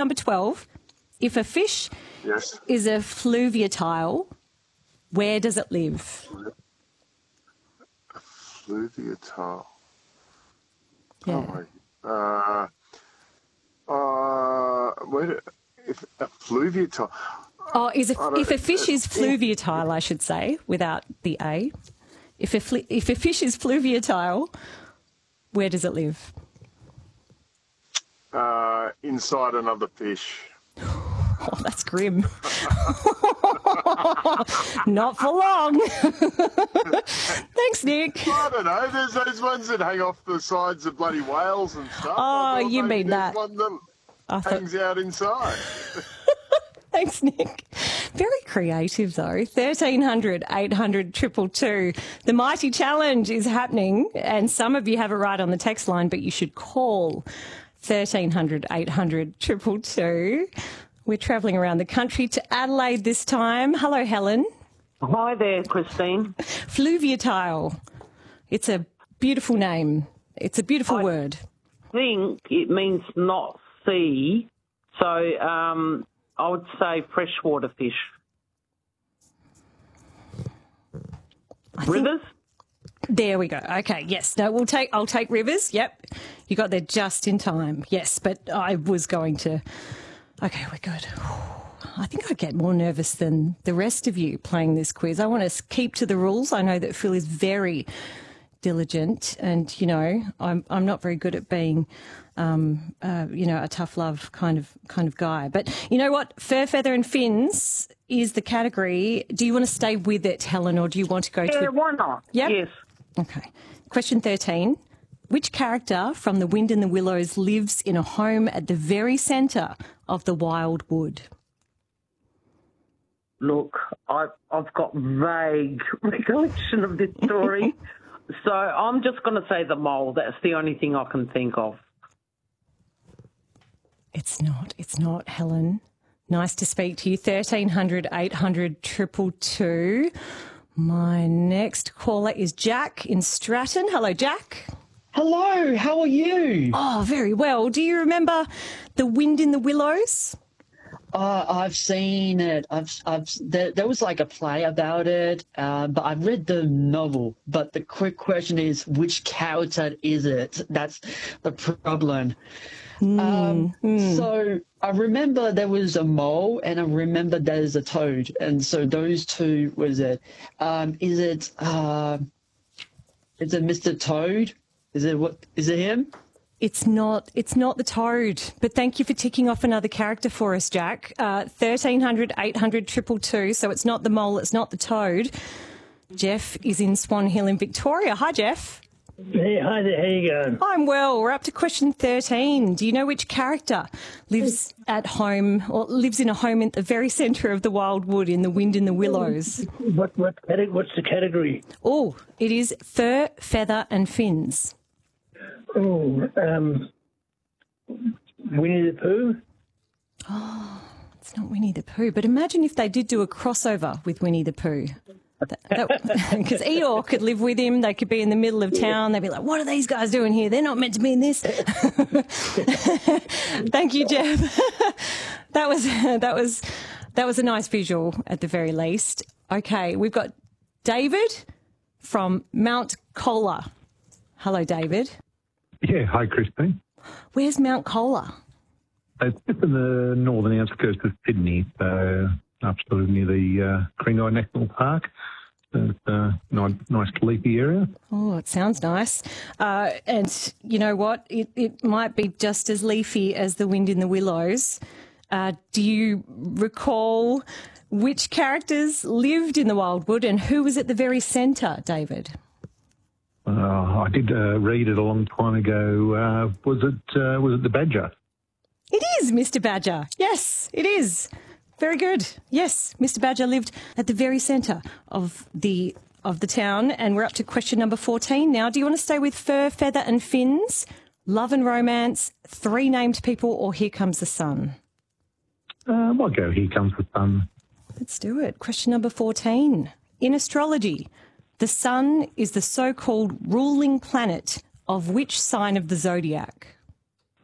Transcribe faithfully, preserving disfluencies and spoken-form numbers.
number twelve. If a fish Yes. is a fluviatile, where does it live? Fluviatile. Yeah. Oh, my. Uh, uh, where, if a fluviatile. Oh, is a, I don't- if a fish is fluviatile, I should say, without the A. If a, fl- if a fish is fluviatile, where does it live? Uh, inside another fish. Oh, that's grim. Not for long. Thanks, Nick. I don't know. There's those ones that hang off the sides of bloody whales and stuff. Oh, I thought you maybe mean there's that. one that I thought- hangs out inside. Thanks, Nick. Very creative, though. thirteen hundred, eight hundred, two two two. The Mighty Challenge is happening, and some of you have it right on the text line, but you should call thirteen hundred, eight hundred, two two two. We're travelling around the country to Adelaide this time. Hello, Helen. Hi there, Christine. Fluviatile. It's a beautiful name. It's a beautiful I- word. I think it means not sea, so um, I would say freshwater fish. I think- Rivers? There we go. Okay, yes. No, we'll take. I'll take rivers. Yep, you got there just in time. Yes, but I was going to. Okay, we're good. I think I get more nervous than the rest of you playing this quiz. I want to keep to the rules. I know that Phil is very diligent, and you know, I'm I'm not very good at being, um, uh, you know, a tough love kind of kind of guy. But you know what? Fur, feather, and fins is the category. Do you want to stay with it, Helen, or do you want to go to? Yeah, the... why not? Yep. Yes. Okay. Question thirteen. Which character from The Wind in the Willows lives in a home at the very centre of the wild wood? Look, I, I've got vague recollection of this story, so I'm just going to say the mole. That's the only thing I can think of. It's not. It's not, Helen. Nice to speak to you. thirteen hundred, eight hundred, two two two. My next caller is Jack in Stratton. Hello, Jack. Hello, how are you? Oh, very well. Do you remember The Wind in the Willows? Uh, I've seen it. I've, I've. There, there was like a play about it, uh, but I've read the novel. But the quick question is, which character is it? That's the problem. Mm, um, mm. So I remember there was a mole, and I remember there's a toad, and so those two was it. Um, is it? Uh, is it Mister Toad? Is it what? Is it him? It's not. It's not the toad. But thank you for ticking off another character for us, Jack. Uh, thirteen hundred, eight hundred, two two two. So it's not the mole. It's not the toad. Jeff is in Swan Hill in Victoria. Hi, Jeff. Hey, hi there. How you going? I'm well. We're up to question thirteen. Do you know which character lives at home or lives in a home in the very centre of the wild wood in The Wind in the Willows? What what cate- what's the category? Oh, it is fur, feather and fins. Oh, um, Winnie the Pooh. It's not Winnie the Pooh, but imagine if they did do a crossover with Winnie the Pooh. Because Eeyore could live with him. They could be in the middle of town. They'd be like, what are these guys doing here? They're not meant to be in this. Thank you, Jeff. that was that was that was a nice visual at the very least. Okay, we've got David from Mount Colah. Hello, David. Yeah, hi, Christine. Where's Mount Colah? It's just in the northern outskirts of Sydney, so up sort of near the uh, Kringai National Park. So it's a nice, nice leafy area. Oh, it sounds nice. Uh, and you know what? It, it might be just as leafy as The Wind in the Willows. Uh, do you recall which characters lived in the Wildwood and who was at the very centre, David? Uh, I did uh, read it a long time ago. Uh, was it uh, was it the Badger? It is Mister Badger. Yes, it is. Very good. Yes, Mister Badger lived at the very centre of the of the town, and we're up to question number fourteen now. Do you want to stay with fur, feather and fins, love and romance, three named people, or Here Comes the Sun? Uh, I'll go Here Comes the Sun. Let's do it. Question number fourteen. In astrology, the sun is the so-called ruling planet of which sign of the zodiac?